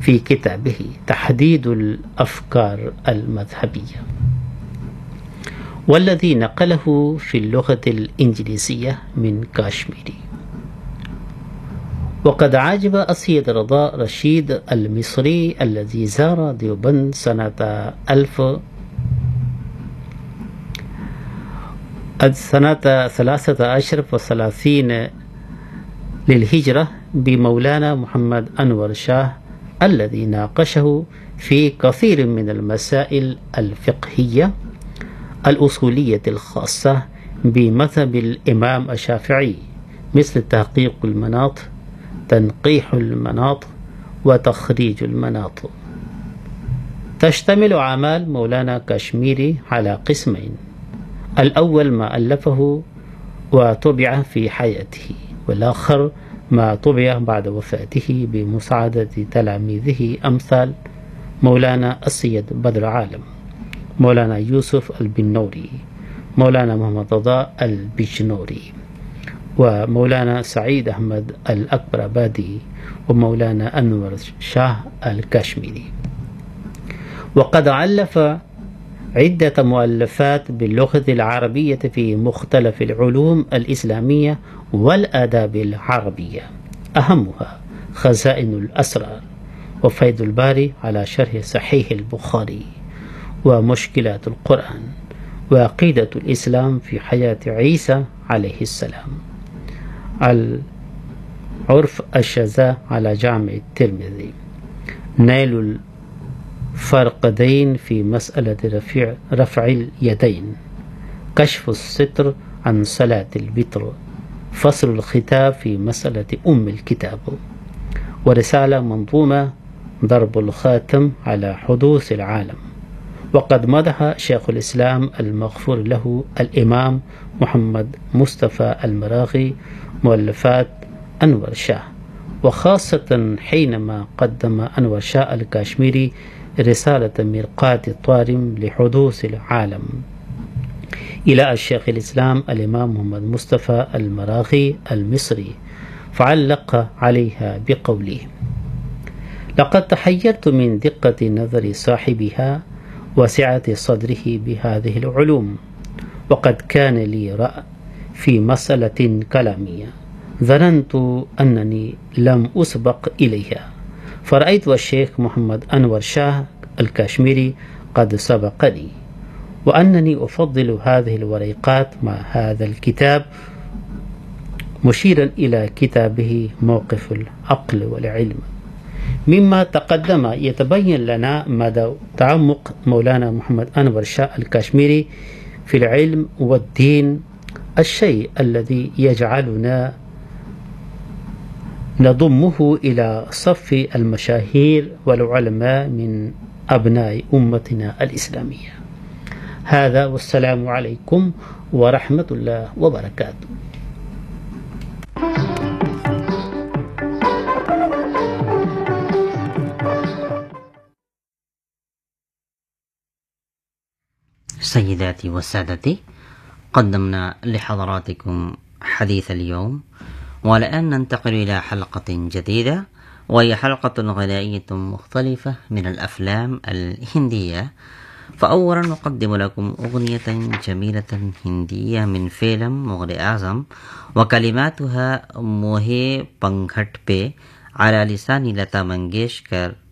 في كتابه تحديد الأفكار المذهبية، والذي نقله في اللغة الإنجليزية من كاشميري. وقد عجب السيد رضا رشيد المصري الذي زار ديوبند سنة 13 للهجرة بمولانا محمد أنور شاه، الذي ناقشه في كثير من المسائل الفقهية الأصولية الخاصة بمذهب الإمام الشافعي، مثل تحقيق المناط، تنقيح المناط، وتخريج المناط. تشتمل أعمال مولانا كاشميري على قسمين: الأول ما ألفه وطبع في حياته، والآخر ما طبع بعد وفاته بمساعدة تلاميذه أمثال مولانا السيد بدر عالم، مولانا يوسف البنوري، مولانا محمد رضا البجنوري، ومولانا سعيد أحمد الأكبرآبادي، ومولانا أنور شاه الكاشميري. وقد ألف عدة مؤلفات باللغة العربية في مختلف العلوم الإسلامية والآداب العربية، أهمها خزائن الأسرار، وفيض الباري على شرح صحيح البخاري، ومشكلات القرآن، وعقيدة الإسلام في حياة عيسى عليه السلام، العرف الشذا على جامع الترمذي، نيل الفرقدين في مسألة رفع اليدين، كشف الستر عن صلاة الوتر، فصل الختاب في مسألة الكتاب، ورسالة منظومة ضرب الخاتم على حدوث العالم. وقد مدح شيخ الإسلام المغفور له الإمام محمد مصطفى المراغي مؤلفات أنور شاه، وخاصة حينما قدم أنور شاه الكاشميري رسالة مرقات الطارم لحدوث العالم إلى الشيخ الإسلام الإمام محمد مصطفى المراغي المصري، فعلق عليها بقوله: لقد تحيرت من دقة نظر صاحبها وسعة صدره بهذه العلوم، وقد كان لي رأي في مسألة كلامية ظننت أنني لم أسبق إليها، فرأيت الشيخ محمد أنور شاه الكاشميري قد سبقني، وأنني أفضل هذه الورقات مع هذا الكتاب، مشيرا إلى كتابه موقف العقل والعلم. مما تقدم يتبين لنا مدى تعمق مولانا محمد أنور شاه الكاشميري في العلم والدين، الشيء الذي يجعلنا نضمه إلى صف المشاهير والعلماء من أبناء أمتنا الإسلامية. هذا، والسلام عليكم ورحمة الله وبركاته. سيداتي وسادتي، قدمنا لحضراتكم حديث اليوم، والآن ننتقل إلى حلقة جديدة، وهي حلقة غنائية مختلفة من الأفلام الهندية. فأولا نقدم لكم أغنية جميلة هندية من فيلم مغل أعظم، وكلماتها موهي بانغھٹ पे على لسان لتا منگیشکر